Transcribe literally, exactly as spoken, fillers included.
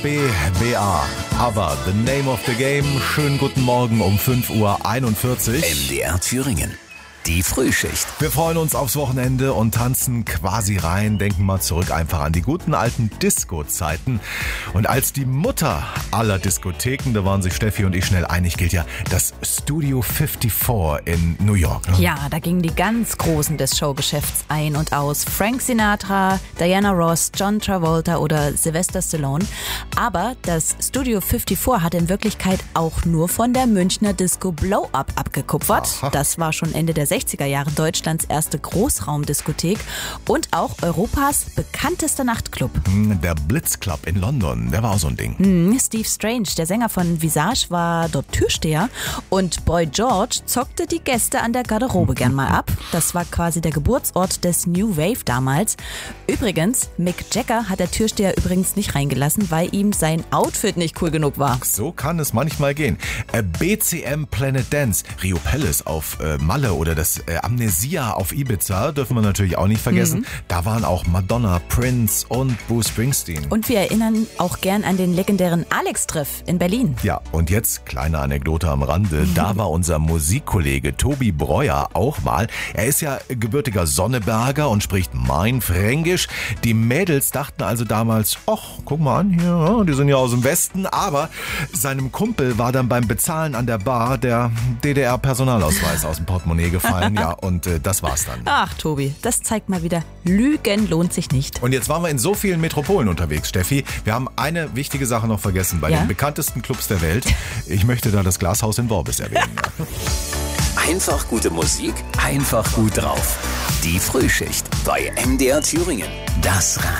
B B A. Aber The Name of the Game. Schönen guten Morgen um fünf Uhr einundvierzig. M D R Thüringen. Die Frühschicht. Wir freuen uns aufs Wochenende und tanzen quasi rein, denken mal zurück einfach an die guten alten Disco-Zeiten. Und als die Mutter aller Diskotheken, da waren sich Steffi und ich schnell einig, gilt ja das Studio vierundfünfzig in New York. Ne? Ja, da gingen die ganz Großen des Showgeschäfts ein und aus. Frank Sinatra, Diana Ross, John Travolta oder Sylvester Stallone. Aber das Studio vierundfünfzig hat in Wirklichkeit auch nur von der Münchner Disco Blow Up abgekupfert. Aha. Das war schon Ende der sechziger Jahre Deutschlands erste Großraumdiskothek und auch Europas bekanntester Nachtclub. Der Blitz Club in London, der war auch so ein Ding. Hm, Steve Strange, der Sänger von Visage, war dort Türsteher und Boy George zockte die Gäste an der Garderobe gern mal ab. Das war quasi der Geburtsort des New Wave damals. Übrigens, Mick Jagger hat der Türsteher übrigens nicht reingelassen, weil ihm sein Outfit nicht cool genug war. So kann es manchmal gehen. Äh, B C M Planet Dance, Rio Palace auf äh, Malle oder das äh, Amnesia auf Ibiza, dürfen wir natürlich auch nicht vergessen. Mhm. Da waren auch Madonna, Prince und Bruce Springsteen. Und wir erinnern auch gern an den legendären Alex-Treff in Berlin. Ja, und jetzt kleine Anekdote am Rande. Mhm. Da war unser Musikkollege Tobi Breuer auch mal. Er ist ja gebürtiger Sonneberger und spricht mein Fränkisch. Die Mädels dachten also damals, ach, guck mal an hier, die sind ja aus dem Westen. Aber seinem Kumpel war dann beim Bezahlen an der Bar der D D R-Personalausweis aus dem Portemonnaie gefallen. Ja, und äh, das war's dann. Ach, Tobi, das zeigt mal wieder, Lügen lohnt sich nicht. Und jetzt waren wir in so vielen Metropolen unterwegs, Steffi. Wir haben eine wichtige Sache noch vergessen. Bei ja? den bekanntesten Clubs der Welt. Ich möchte da das Glashaus in Worbis erwähnen. Einfach gute Musik, einfach gut drauf. Die Frühschicht bei M D R Thüringen. Das Radio.